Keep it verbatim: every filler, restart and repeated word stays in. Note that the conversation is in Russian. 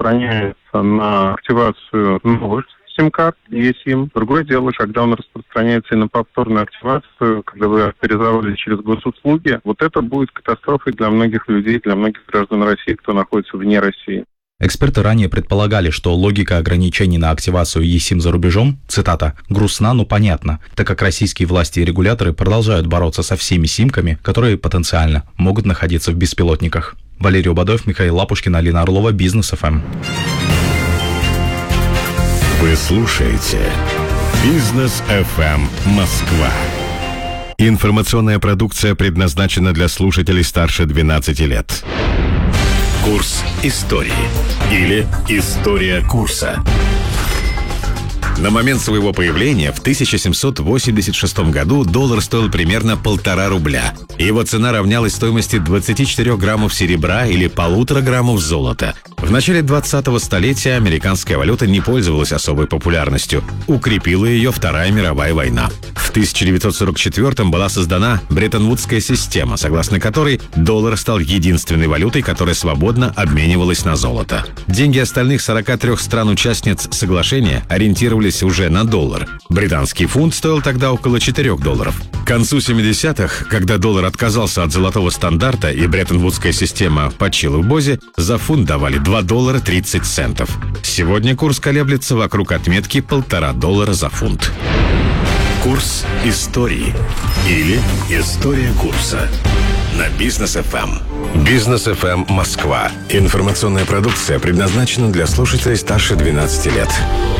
распространяется на активацию новых сим-карт eSIM. Другое дело, когда он распространяется и на повторную активацию, когда вы авторизовали через госуслуги, вот это будет катастрофой для многих людей, для многих граждан России, кто находится вне России. Эксперты ранее предполагали, что логика ограничений на активацию eSIM за рубежом, цитата, «грустна, но понятна», так как российские власти и регуляторы продолжают бороться со всеми симками, которые потенциально могут находиться в беспилотниках. Валерий Убадоев, Михаил Лапушкин, Алина Орлова, Бизнес эф эм. Вы слушаете Бизнес эф эм Москва. Информационная продукция предназначена для слушателей старше двенадцати лет. Курс истории или история курса. На момент своего появления в тысяча семьсот восемьдесят шестом году доллар стоил примерно полтора рубля. Его цена равнялась стоимости двадцати четырёх граммов серебра или полутора граммов золота. В начале двадцатого столетия американская валюта не пользовалась особой популярностью. Укрепила ее Вторая мировая война. В тысяча девятьсот сорок четвёртом была создана Бреттон-Вудская система, согласно которой доллар стал единственной валютой, которая свободно обменивалась на золото. Деньги остальных сорока трёх стран-участниц соглашения ориентировались уже на доллар. Британский фунт стоил тогда около четырёх долларов. К концу семидесятых, когда доллар отказался от золотого стандарта и Бреттон-Вудская система почила в бозе, за фунт давали два доллара тридцать центов. Сегодня курс колеблется вокруг отметки полтора доллара за фунт. Курс истории или история курса на Бизнес эф эм. Бизнес эф эм Москва. Информационная продукция предназначена для слушателей старше двенадцати лет.